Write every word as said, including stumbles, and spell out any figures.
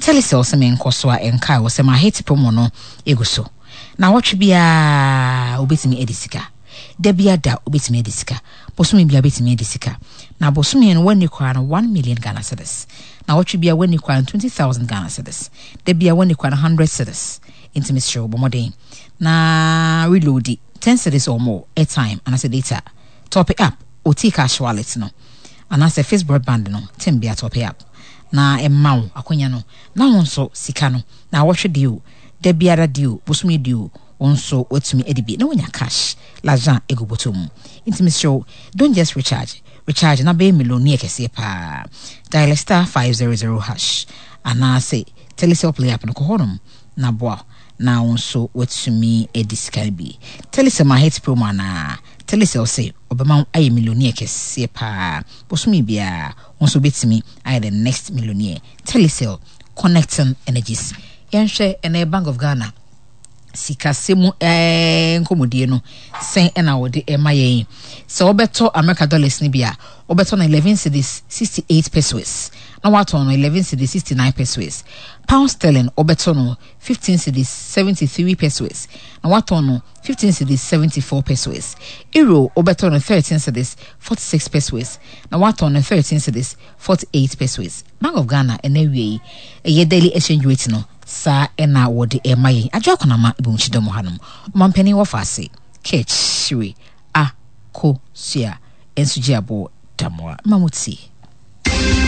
Telecel se me nkoso a enka wo se ma hate promo no eguso na watch bia obetimi edisika da bia da obetimi edisika bosumi bia obetimi edisika na bosumi no wani kwa no one million Ghana cedis na watch bia wani kwa twenty thousand Ghana cedis da bia wani kwa one hundred cedis intimate show bomodin na reload ten cedis or more airtime and as a data top it up o t cash wallet no and as a Facebook broadband no ten bia top it up na emma akonya no na wonso sika no na watch deal da biara deal bosumi deal wonso wetumi edibi na wonya cash l'argent ego bottom intimate show don't just recharge recharge na be millionaire kese pa dial star five hundred hash ana say Telecel play up no kohonum na boa na wonso wetumi edisika bi Telecel ma hit promo na Telecel say obema aye millionaire kese pa bosumi bia wonso betimi aye the next millionaire Telecel connecting energies yenhwe ene Bank of Ghana sika semu eh nkomodie no sen ena wode emaye so obeto America dollars ni bia obeto na eleven cedis sixty-eight pesos na wato no eleven cedis sixty-nine pesos pound sterling obeto no fifteen cedis seventy-three pesos na wato no fifteen cedis seventy-four pesos euro obeto no thirteen cedis forty-six pesos na wato no thirteen cedis forty-eight pesos Bank of Ghana enewie eye daily exchange rate no sa ena wode emaye adwakona ma ibumchido mo hanom mampani wo fase kechwe a ko sia ensuji abo tamwa mamuti